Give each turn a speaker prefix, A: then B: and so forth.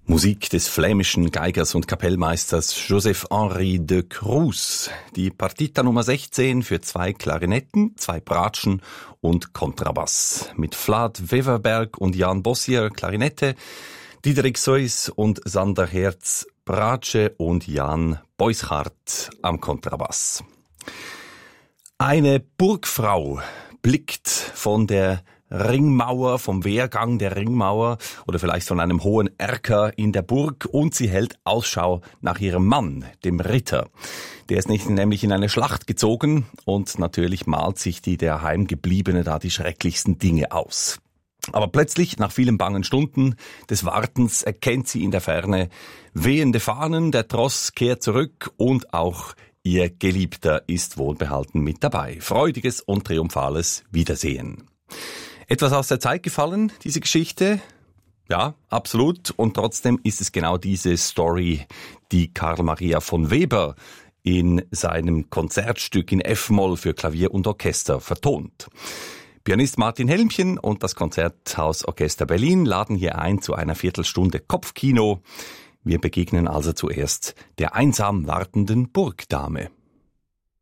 A: Musik des flämischen Geigers und Kapellmeisters Joseph-Henri de Cruz. Die Partita Nummer 16 für 2 Klarinetten, 2 Bratschen und Kontrabass. Mit Vlad Weverberg und Jan Bossier Klarinette, Diederik Seuss und Sander Herz Bratsche und Jan Beuschardt am Kontrabass. Eine Burgfrau blickt von der Ringmauer, vom Wehrgang der Ringmauer oder vielleicht von einem hohen Erker in der Burg und sie hält Ausschau nach ihrem Mann, dem Ritter. Der ist nämlich in eine Schlacht gezogen und natürlich malt sich der Heimgebliebene da die schrecklichsten Dinge aus. Aber plötzlich, nach vielen bangen Stunden des Wartens, erkennt sie in der Ferne wehende Fahnen, der Tross kehrt zurück und auch ihr Geliebter ist wohlbehalten mit dabei. Freudiges und triumphales Wiedersehen. Etwas aus der Zeit gefallen, diese Geschichte? Ja, absolut. Und trotzdem ist es genau diese Story, die Karl Maria von Weber in seinem Konzertstück in F-Moll für Klavier und Orchester vertont. Pianist Martin Helmchen und das Konzerthaus Orchester Berlin laden hier ein zu einer Viertelstunde Kopfkino. Wir begegnen also zuerst der einsam wartenden Burgdame.